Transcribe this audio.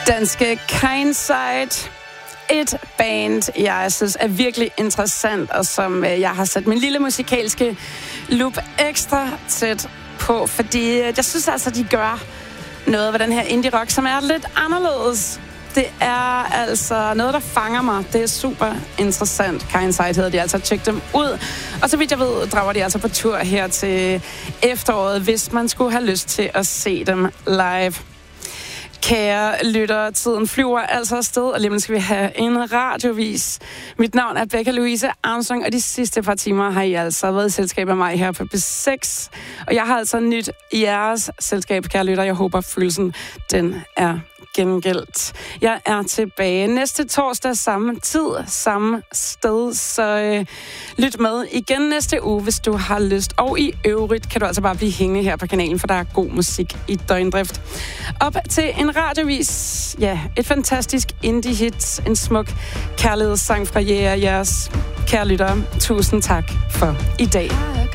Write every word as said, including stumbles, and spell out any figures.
Danske Kindside. Et band, jeg synes er virkelig interessant, og som jeg har sat min lille musikalske loop ekstra tæt på, fordi jeg synes altså, de gør noget ved den her indie-rock, som er lidt anderledes. Det er altså noget, der fanger mig. Det er super interessant. Kindside hedder de, altså tjek dem ud. Og så vidt jeg ved, drager de altså på tur her til efteråret, hvis man skulle have lyst til at se dem live. Kære lytter, tiden flyver altså afsted, og lige skal vi have en radiovis. Mit navn er Becca Louise Armstrong, og de sidste par timer har I altså været i selskab af mig her på B seks. Og jeg har altså nyt i jeres selskab, kære lytter. Jeg håber, følelsen den er gengældt. Jeg er tilbage næste torsdag, samme tid, samme sted, så øh, lyt med igen næste uge, hvis du har lyst. Og i øvrigt kan du altså bare blive hængende her på kanalen, for der er god musik i døgndrift. Op til en radiovis. Ja, et fantastisk indie-hit, en smuk kærlighedssang fra jer og jeres kære lyttere. Tusind tak for i dag.